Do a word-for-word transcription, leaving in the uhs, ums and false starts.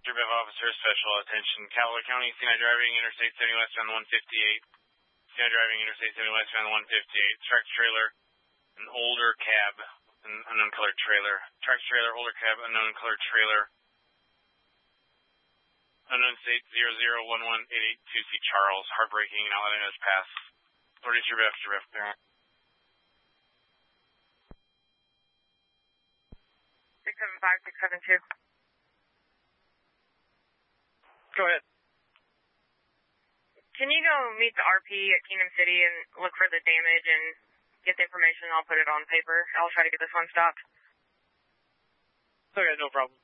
three B officer, special attention. Callaway County, C nine driving, Interstate seventy westbound one fifty-eight. C nine driving, Interstate seventy westbound one fifty-eight. Tractor trailer, an older cab, an unknown colored trailer. Tractor trailer, older cab, unknown colored trailer. Unknown state zero zero one one eight eight two C Charles. Heartbreaking, not letting us pass. Authority three B F, three B F, parent. six seven five, six seven two. Go ahead. Can you go meet the R P at Kingdom City and look for the damage and get the information? I'll put it on paper. I'll try to get this one stopped. Okay, no problem.